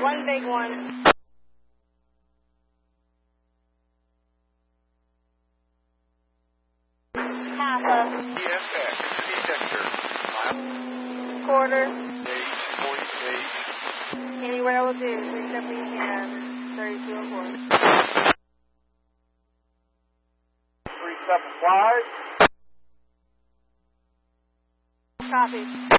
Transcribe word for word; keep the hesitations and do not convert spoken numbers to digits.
one big one. Half a E F X, C-Sector. quarter. Eight, forty-eight. Anywhere will do, except we can thirty-two and four. Three seven five. Copy.